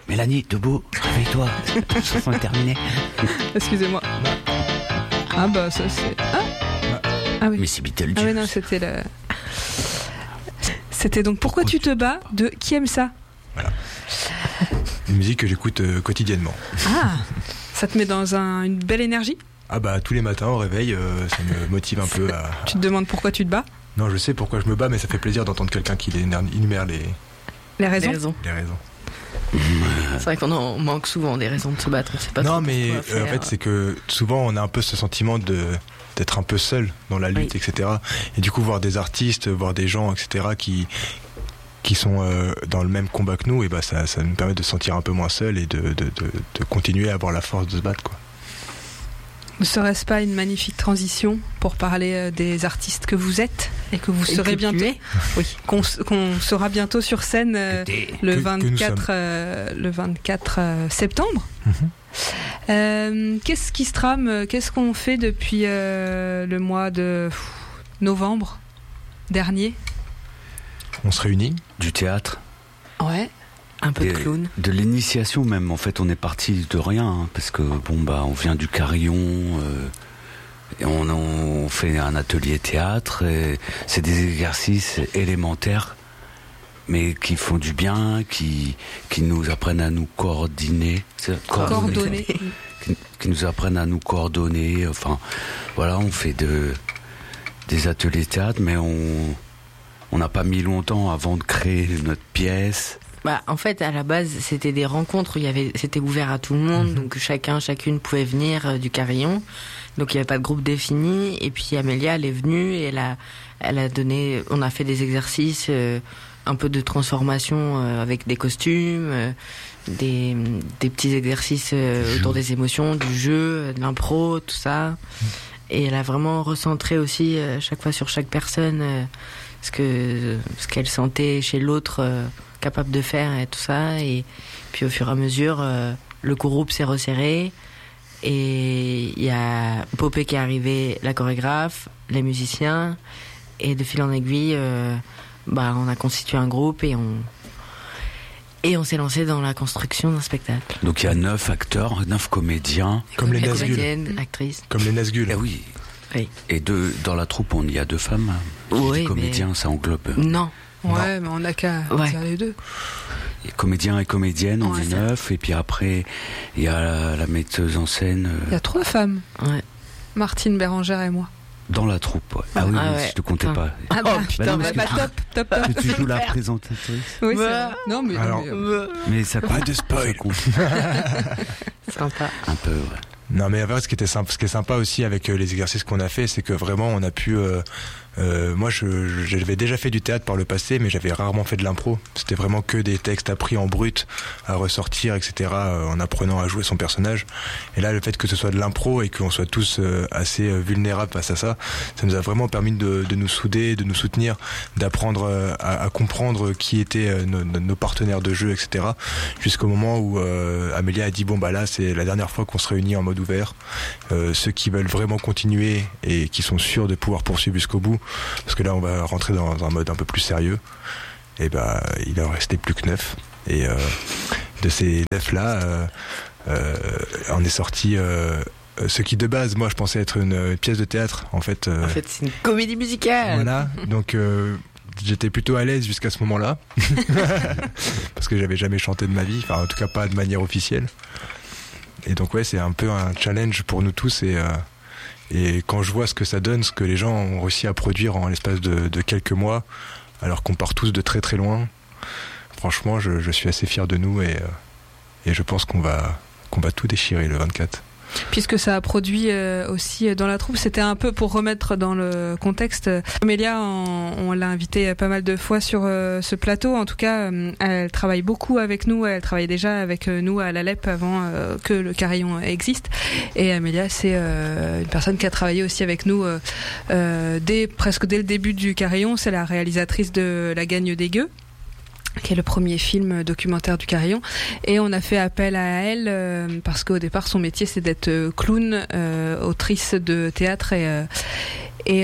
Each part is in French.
Mélanie, debout, réveille-toi. La chanson est terminée. Excusez-moi. Ah bah ça c'est... Ah oui. Mais c'est Beetlejuice. Ah oui, non, c'était le... C'était donc Pourquoi tu te bats de Qui aime ça. Voilà. Une musique que j'écoute quotidiennement. Ah, ça te met dans une belle énergie. Ah bah tous les matins au réveil, ça me motive un peu à... Tu te demandes pourquoi tu te bats? Non, je sais pourquoi je me bats, mais ça fait plaisir d'entendre quelqu'un qui énumère les raisons. Les raisons. C'est vrai qu'on en manque souvent des raisons de se battre. On sait pas non, trop mais quoi faire. en fait, c'est que souvent on a un peu ce sentiment d'être un peu seul dans la lutte, oui. etc. Et du coup, voir des artistes, voir des gens, etc. qui sont dans le même combat que nous, et bah ça nous permet de se sentir un peu moins seul et de continuer à avoir la force de se battre, quoi. Ne serait-ce pas une magnifique transition pour parler des artistes que vous êtes et que vous serez bientôt, oui, qu'on sera bientôt sur scène le 24 septembre. Qu'est-ce qui se trame? Qu'est-ce qu'on fait depuis le mois de novembre dernier? On se réunit. Du théâtre. Ouais. Un peu de clown. De l'initiation même. En fait, on est parti de rien, hein, parce que on vient du Carillon. Et on fait un atelier théâtre. Et c'est des exercices élémentaires, mais qui font du bien, qui nous apprennent à nous coordonner. Qui nous apprennent à nous coordonner. Enfin, voilà, on fait des ateliers théâtre, mais on n'a pas mis longtemps avant de créer notre pièce. Bah, en fait, à la base, c'était des rencontres où c'était ouvert à tout le monde, donc chacune pouvait venir du Carillon. Donc il n'y avait pas de groupe défini. Et puis Amélia, elle est venue et elle a donné. On a fait des exercices, un peu de transformation avec des costumes, des petits exercices autour des émotions, du jeu, de l'impro, tout ça. Et elle a vraiment recentré aussi chaque fois sur chaque personne ce qu'elle sentait chez l'autre. Capable de faire et tout ça, et puis au fur et à mesure le groupe s'est resserré et il y a Popé qui est arrivé, la chorégraphe, les musiciens, et de fil en aiguille on a constitué un groupe et on s'est lancé dans la construction d'un spectacle. Donc il y a 9 acteurs, 9 comédiens, comme les Nazgûl, actrices, comme les Nazgûl. Eh oui. Oui. Et dans la troupe il y a 2 femmes. Oui, les comédiens, ça englobe. Non. Ouais, mais on n'a qu'à dire les deux. Et comédiens et comédiennes, on est 9, et puis après, il y a la metteuse en scène. Il y a 3 femmes. Ouais. Martine, Bérangère et moi. Dans la troupe, ouais. Ah oui, ouais. je te comptais pas. Ah bah, putain, top. Que tu joues la présentatrice. Oui, non, mais... Alors, mais ça compte. Pas de spoil. Sympa. Un peu, ouais. Non, mais en fait, ce qui est sympa aussi avec les exercices qu'on a fait, c'est que vraiment on a pu moi j'avais déjà fait du théâtre par le passé, mais j'avais rarement fait de l'impro. C'était vraiment que des textes appris en brut à ressortir, etc., en apprenant à jouer son personnage. Et là, le fait que ce soit de l'impro et qu'on soit tous assez vulnérables face à ça nous a vraiment permis de nous souder, de nous soutenir, d'apprendre à comprendre qui étaient nos partenaires de jeu, etc., jusqu'au moment où Amélia a dit bon bah là c'est la dernière fois qu'on se réunit en mode ouvert. Ceux qui veulent vraiment continuer et qui sont sûrs de pouvoir poursuivre jusqu'au bout, parce que là on va rentrer dans un mode un peu plus sérieux, et bah il en restait plus que 9, et de ces 9 là on est sorti ce qui de base moi je pensais être une pièce de théâtre, en fait c'est une comédie musicale. Voilà, donc j'étais plutôt à l'aise jusqu'à ce moment-là parce que j'avais jamais chanté de ma vie, enfin en tout cas pas de manière officielle. Et donc ouais, c'est un peu un challenge pour nous tous, et quand je vois ce que ça donne, ce que les gens ont réussi à produire en l'espace de quelques mois, alors qu'on part tous de très très loin, franchement je suis assez fier de nous, et je pense qu'on va tout déchirer le 24. Puisque ça a produit aussi dans la troupe, c'était un peu pour remettre dans le contexte. Amélia, on l'a invitée pas mal de fois sur ce plateau. En tout cas, elle travaille beaucoup avec nous. Elle travaillait déjà avec nous à la LEP avant que le Carillon existe. Et Amélia, c'est une personne qui a travaillé aussi avec nous presque dès le début du Carillon. C'est la réalisatrice de La Gagne des Gueux, qui est le premier film documentaire du Carillon, et on a fait appel à elle parce qu'au départ son métier c'est d'être clown, autrice de théâtre, et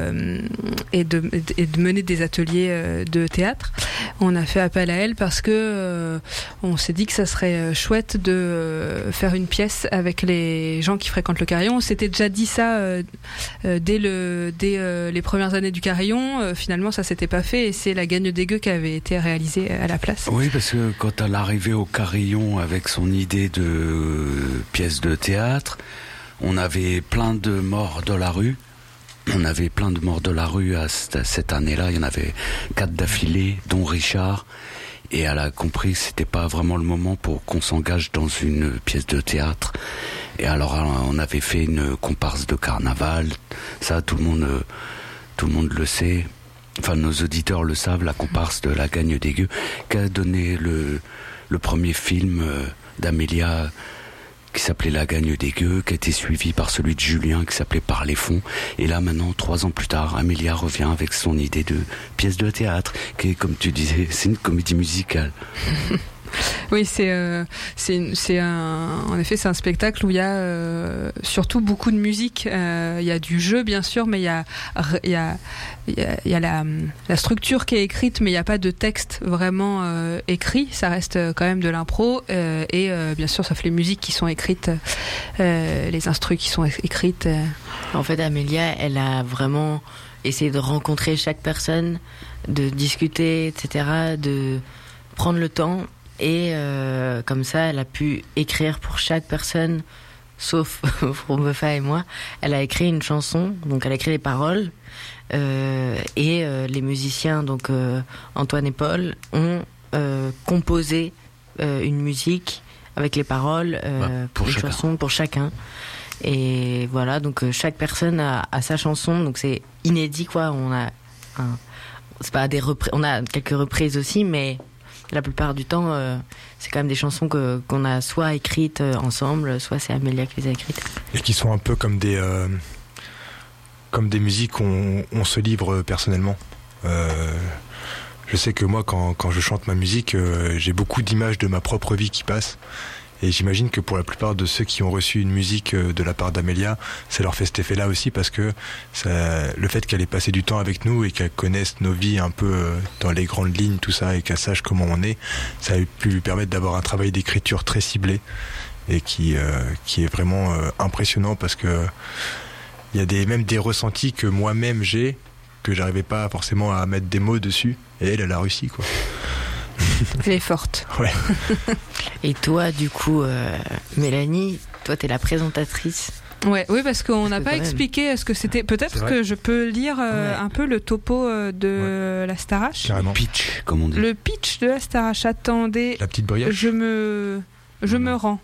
de mener des ateliers de théâtre. On a fait appel à elle parce que on s'est dit que ça serait chouette de faire une pièce avec les gens qui fréquentent le Carillon. On s'était déjà dit ça dès les premières années du Carillon. Finalement, ça s'était pas fait, et c'est la Gagne des Gueux qui avait été réalisée à la place. Oui, parce que quand elle est arrivée au Carillon avec son idée de pièce de théâtre, on avait plein de morts de la rue. On avait plein de morts de la rue à cette année-là. Il y en avait 4 d'affilée, dont Richard. Et elle a compris que c'était pas vraiment le moment pour qu'on s'engage dans une pièce de théâtre. Et alors, on avait fait une comparse de carnaval. Ça, tout le monde le sait. Enfin, nos auditeurs le savent, la comparse de la Gagne des Gueux, qui a donné le premier film d'Amélia, qui s'appelait La Gagne des Gueux, qui a été suivi par celui de Julien qui s'appelait Par les fonds. Et là maintenant, 3 ans plus tard, Amélia revient avec son idée de pièce de théâtre, qui est, comme tu disais, c'est une comédie musicale. Oui, en effet, c'est un spectacle où il y a surtout beaucoup de musique. Il y a du jeu, bien sûr, mais il y a la structure qui est écrite, mais il n'y a pas de texte vraiment écrit. Ça reste quand même de l'impro, et bien sûr, sauf les musiques qui sont écrites, les instrus qui sont écrites. En fait, Amélia, elle a vraiment essayé de rencontrer chaque personne, de discuter, etc., de prendre le temps. Et comme ça, elle a pu écrire pour chaque personne, sauf pour Mofa et moi. Elle a écrit une chanson, donc elle a écrit les paroles. Et les musiciens, donc Antoine et Paul, ont composé une musique avec les paroles, pour une chacun. chanson pour chacun. Et voilà, donc chaque personne a sa chanson, donc c'est inédit, quoi. C'est pas on a quelques reprises aussi, mais la plupart du temps, c'est quand même des chansons qu'on a soit écrites ensemble, soit c'est Amélia qui les a écrites. Et qui sont un peu comme des musiques où on se livre personnellement. Je sais que moi, quand je chante ma musique, j'ai beaucoup d'images de ma propre vie qui passent. Et j'imagine que pour la plupart de ceux qui ont reçu une musique de la part d'Amélia, ça leur fait cet effet-là aussi, parce que le fait qu'elle ait passé du temps avec nous et qu'elle connaisse nos vies un peu dans les grandes lignes, tout ça, et qu'elle sache comment on est, ça a pu lui permettre d'avoir un travail d'écriture très ciblé et qui est vraiment impressionnant, parce que il y a même des ressentis que moi-même j'ai, que j'arrivais pas forcément à mettre des mots dessus, et elle a réussi, quoi. Elle est forte. Ouais. Et toi, du coup, Mélanie, toi, t'es la présentatrice. Ouais, oui, parce qu'on n'a pas expliqué ce que c'était. Peut-être que je peux lire un peu le topo de la Starache. Carrément. Le pitch, comme on dit. Le pitch de la Starache. Attendez. La petite brioche. Je me rends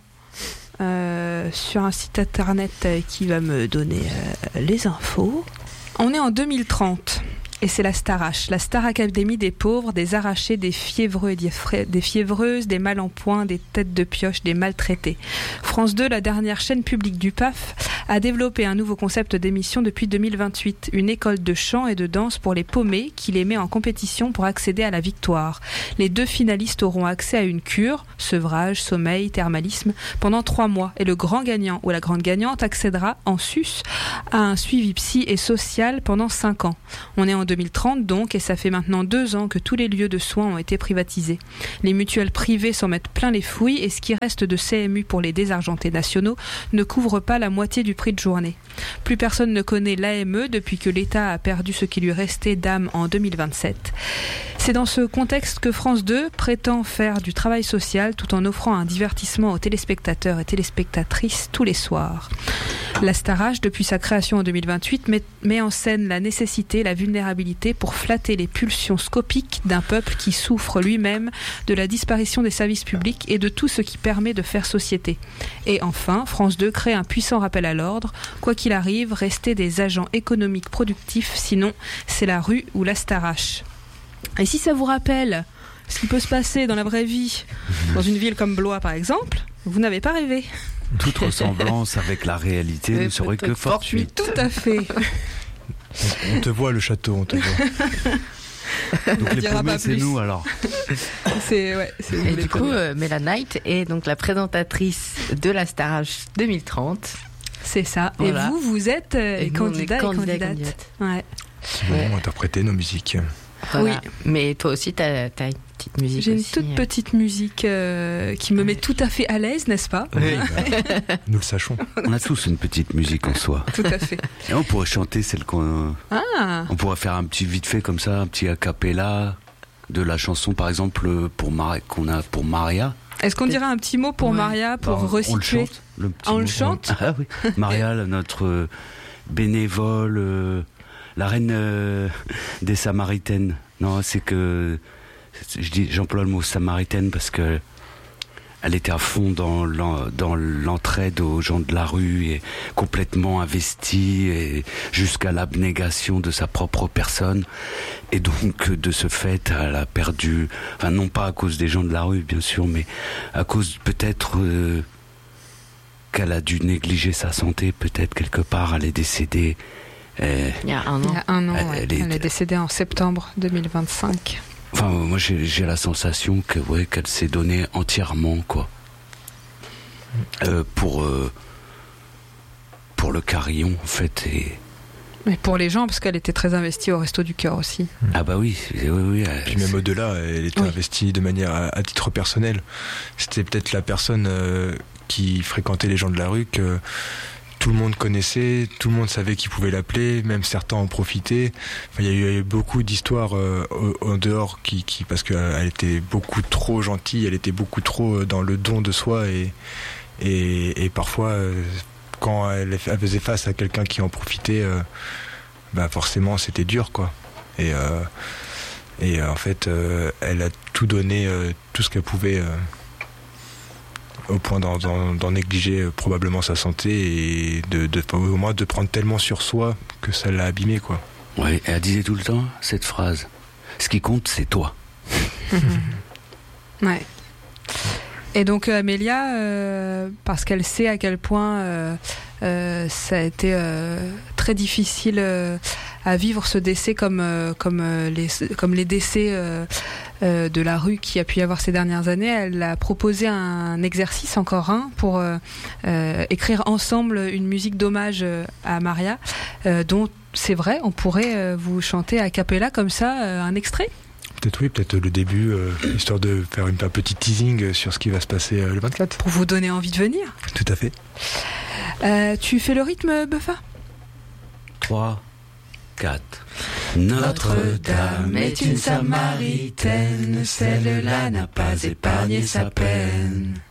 sur un site internet qui va me donner les infos. On est en 2030. Et c'est la Starache, la Star Académie des pauvres, des arrachés, des fiévreux et des fiévreuses, des mal en point, des têtes de pioche, des maltraités. France 2, la dernière chaîne publique du PAF, a développé un nouveau concept d'émission depuis 2028, une école de chant et de danse pour les paumés qui les met en compétition pour accéder à la victoire. Les 2 finalistes auront accès à une cure, sevrage, sommeil, thermalisme, pendant 3 mois. Et le grand gagnant ou la grande gagnante accédera en sus à un suivi psy et social pendant 5 ans. On est en 2030 donc, et ça fait maintenant 2 ans que tous les lieux de soins ont été privatisés. Les mutuelles privées s'en mettent plein les fouilles, et ce qui reste de CMU pour les désargentés nationaux ne couvre pas la moitié du prix de journée. Plus personne ne connaît l'AME depuis que l'État a perdu ce qui lui restait d'âme en 2027. C'est dans ce contexte que France 2 prétend faire du travail social tout en offrant un divertissement aux téléspectateurs et téléspectatrices tous les soirs. La Starache, depuis sa création en 2028, met en scène la nécessité, la vulnérabilité pour flatter les pulsions scopiques d'un peuple qui souffre lui-même de la disparition des services publics et de tout ce qui permet de faire société. Et enfin, France 2 crée un puissant rappel à l'ordre. Quoi qu'il arrive, restez des agents économiques productifs, sinon c'est la rue ou la Starache. Et si ça vous rappelle ce qui peut se passer dans la vraie vie, dans une ville comme Blois par exemple, vous n'avez pas rêvé. Toute ressemblance avec la réalité ne serait que fortuite. Tout à fait. On te voit, le château, on te voit. Donc les paumés, c'est nous alors. Et du coup, Mélanite est donc la présentatrice de la Starache 2030. C'est ça. Voilà. Et vous êtes candidat et candidate. Ouais. Qui vont interpréter nos musiques. Voilà. Oui. Mais toi aussi, t'as une petite musique. J'ai une aussi, toute petite musique qui me met tout à fait à l'aise, n'est-ce pas? Oui, nous le sachons. On a tous une petite musique en soi. Tout à fait. Et on pourrait chanter celle qu'on... On pourrait faire un petit vite fait comme ça, un petit a cappella de la chanson, par exemple, qu'on a pour Maria. Est-ce qu'on dirait un petit mot pour Maria, pour resituer? On le chante. On le chante. Ah oui. Maria, notre bénévole, la reine des Samaritaines. Non, c'est que j'emploie le mot samaritaine parce que elle était à fond dans l'entraide aux gens de la rue et complètement investie et jusqu'à l'abnégation de sa propre personne. Et donc, de ce fait, elle a perdu, enfin non pas à cause des gens de la rue, bien sûr, mais à cause peut-être qu'elle a dû négliger sa santé, peut-être quelque part, elle est décédée. Il y a un an. Elle est décédée en septembre 2025. Enfin, moi j'ai la sensation que qu'elle s'est donnée entièrement, quoi. Pour le carillon, en fait. Mais pour les gens, parce qu'elle était très investie au Resto du Cœur aussi. Ah bah oui. Puis même au-delà, elle était investie de manière à titre personnel. C'était peut-être la personne qui fréquentait les gens de la rue que tout le monde connaissait, tout le monde savait qu'il pouvait l'appeler, même certains en profitaient. Enfin, il y a eu beaucoup d'histoires en dehors parce qu'elle était beaucoup trop gentille, elle était beaucoup trop dans le don de soi et parfois quand elle faisait face à quelqu'un qui en profitait, forcément c'était dur, quoi. Et en fait, elle a tout donné, tout ce qu'elle pouvait. Au point d'en négliger probablement sa santé et au moins de prendre tellement sur soi que ça l'a abîmé, quoi. Oui, et elle disait tout le temps cette phrase. Ce qui compte, c'est toi. Ouais. Et donc Amélia, parce qu'elle sait à quel point ça a été très difficile à vivre ce décès comme les décès de la rue qui a pu y avoir ces dernières années, elle a proposé un exercice, encore un, pour écrire ensemble une musique d'hommage à Maria, dont c'est vrai, on pourrait vous chanter a cappella comme ça un extrait. Peut-être le début, histoire de faire un petit teasing sur ce qui va se passer le 24. Pour vous donner envie de venir. Tout à fait. Tu fais le rythme, Buffa ? 3, 4. Notre-Dame est une Samaritaine, celle-là n'a pas épargné sa peine.